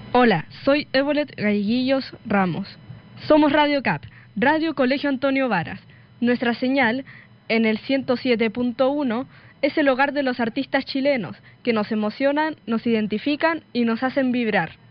Hola, soy Evolet Gaiguillos Ramos. Somos Radio CAP, Radio Colegio Antonio Varas. Nuestra señal, en el 107.1, es el hogar de los artistas chilenos, que nos emocionan, nos identifican y nos hacen vibrar.